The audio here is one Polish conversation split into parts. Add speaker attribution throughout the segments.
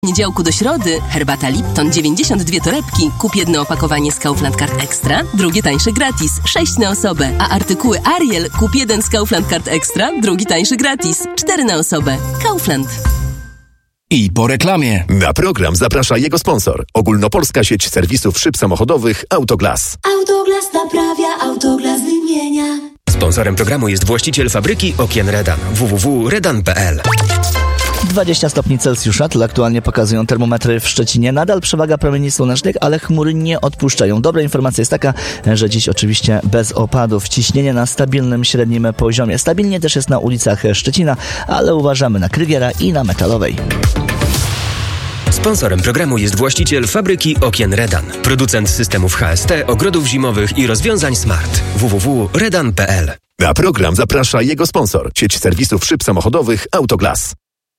Speaker 1: Niedziałku do środy herbata Lipton 92 torebki. Kup jedno opakowanie z Kaufland Card Extra, drugie tańsze gratis, 6 na osobę. A artykuły Ariel kup jeden z Kaufland Card Extra, drugi tańszy gratis, 4 na osobę. Kaufland.
Speaker 2: I po reklamie.
Speaker 3: Na program zaprasza jego sponsor. Ogólnopolska sieć serwisów szyb samochodowych Autoglas.
Speaker 4: Autoglas naprawia, Autoglas wymienia.
Speaker 5: Sponsorem programu jest właściciel fabryki okien Redan. www.redan.pl.
Speaker 6: 20 stopni Celsjusza, tyle aktualnie pokazują termometry w Szczecinie. Nadal przewaga promieni słonecznych, ale chmury nie odpuszczają. Dobra informacja jest taka, że dziś oczywiście bez opadów. Ciśnienie na stabilnym średnim poziomie. Stabilnie też jest na ulicach Szczecina, ale uważamy na Krygiera i na Metalowej.
Speaker 5: Sponsorem programu jest właściciel fabryki okien Redan. Producent systemów HST, ogrodów zimowych i rozwiązań smart. www.redan.pl.
Speaker 3: Na program zaprasza jego sponsor. Sieć serwisów szyb samochodowych Autoglas.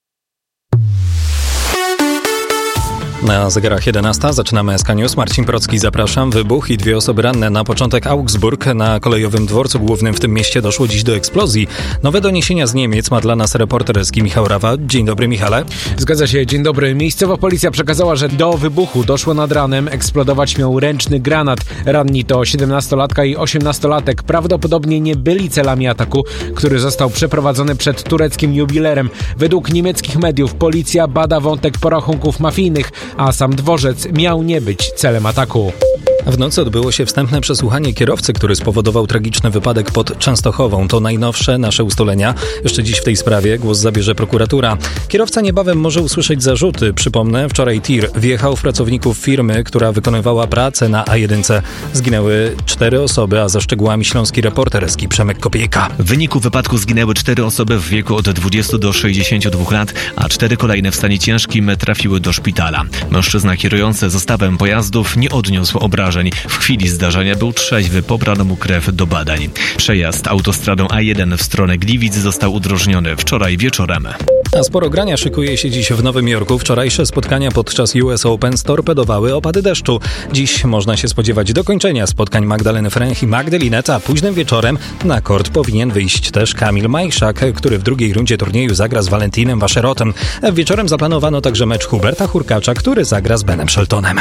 Speaker 7: Na zegarach 11 zaczynamy SK News. Marcin Procki, zapraszam. Wybuch i 2 osoby ranne na początek Augsburg. Na kolejowym dworcu głównym w tym mieście doszło dziś do eksplozji. Nowe doniesienia z Niemiec ma dla nas reporter SK Michał Rawa. Dzień dobry, Michale.
Speaker 8: Zgadza się, dzień dobry. Miejscowa policja przekazała, że do wybuchu doszło nad ranem. Eksplodować miał ręczny granat. Ranni to 17-latka i 18-latek. Prawdopodobnie nie byli celami ataku, który został przeprowadzony przed tureckim jubilerem. Według niemieckich mediów policja bada wątek porachunków mafijnych, a sam dworzec miał nie być celem ataku.
Speaker 7: W nocy odbyło się wstępne przesłuchanie kierowcy, który spowodował tragiczny wypadek pod Częstochową. To najnowsze nasze ustalenia. Jeszcze dziś w tej sprawie głos zabierze prokuratura. Kierowca niebawem może usłyszeć zarzuty. Przypomnę, wczoraj tir wjechał w pracowników firmy, która wykonywała pracę na A1. Zginęły 4 osoby, a za szczegółami śląski reporter SK Przemek Kopiejka.
Speaker 9: W wyniku wypadku zginęły 4 osoby w wieku od 20 do 62 lat, a 4 kolejne w stanie ciężkim trafiły do szpitala. Mężczyzna kierujący zestawem pojazdów nie odniósł obrażeń. W chwili zdarzenia był trzeźwy, pobrano mu krew do badań. Przejazd autostradą A1 w stronę Gliwic został udrożniony wczoraj wieczorem.
Speaker 7: A sporo grania szykuje się dziś w Nowym Jorku. Wczorajsze spotkania podczas US Open storpedowały opady deszczu. Dziś można się spodziewać dokończenia spotkań Magdaleny Fręch i Magdy Linnet, a późnym wieczorem na kort powinien wyjść też Kamil Majszak, który w drugiej rundzie turnieju zagra z Valentinem Vacherotem. Wieczorem zaplanowano także mecz Huberta Hurkacza, który zagra z Benem Sheltonem.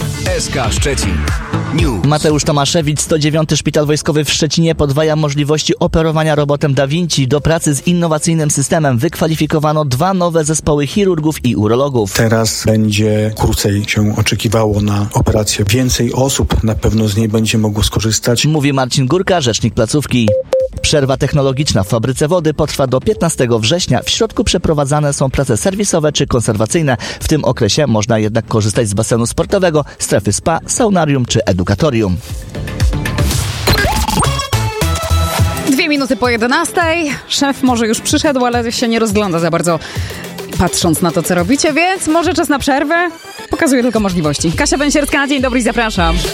Speaker 2: SK Szczecin News.
Speaker 6: Mateusz Tomaszewicz, 109. Szpital Wojskowy w Szczecinie podwaja możliwości operowania robotem Da Vinci. Do pracy z innowacyjnym systemem wykwalifikowano 2 nowe zespoły chirurgów i urologów.
Speaker 10: Teraz będzie krócej się oczekiwało na operację. Więcej osób na pewno z niej będzie mogło skorzystać.
Speaker 6: Mówi Marcin Górka, rzecznik placówki. Przerwa technologiczna w fabryce wody potrwa do 15 września. W środku przeprowadzane są prace serwisowe czy konserwacyjne. W tym okresie można jednak korzystać z basenu sportowego, strefy spa, saunarium czy edukatorium.
Speaker 11: 2 minuty po 11. Szef może już przyszedł, ale się nie rozgląda za bardzo, patrząc na to, co robicie, więc może czas na przerwę? Pokazuję tylko możliwości. Kasia Węsierska, dzień dobry, zapraszam.